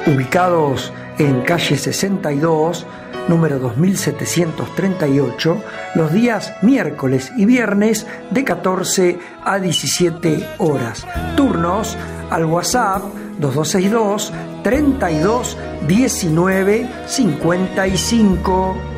ubicados en calle 62, número 2738, los días miércoles y viernes de 14 a 17 horas. Turnos al WhatsApp 2262 32 19 55.